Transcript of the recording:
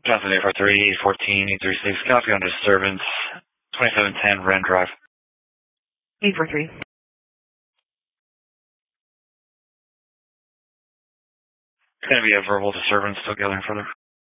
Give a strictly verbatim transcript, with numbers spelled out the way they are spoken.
Johnson eight four three, eight one four, eight three six, copy on disturbance, twenty-seven ten Ren Drive. eight four three. It's going to be a verbal disturbance, still gathering further.